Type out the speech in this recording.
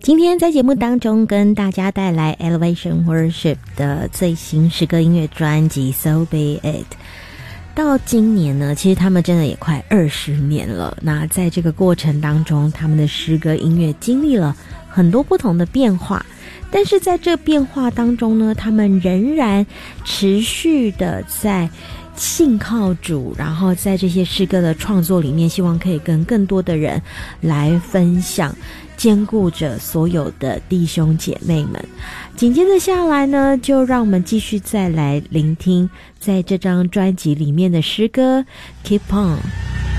今天在节目当中跟大家带来 Elevation Worship 的最新诗歌音乐专辑 So Be It。 到今年呢，其实他们真的也快20年了。那在这个过程当中，他们的诗歌音乐经历了很多不同的变化，但是在这变化当中呢，他们仍然持续的在信靠主，然后在这些诗歌的创作里面，希望可以跟更多的人来分享，兼顾着所有的弟兄姐妹们。紧接着下来呢，就让我们继续再来聆听在这张专辑里面的诗歌 Keep On。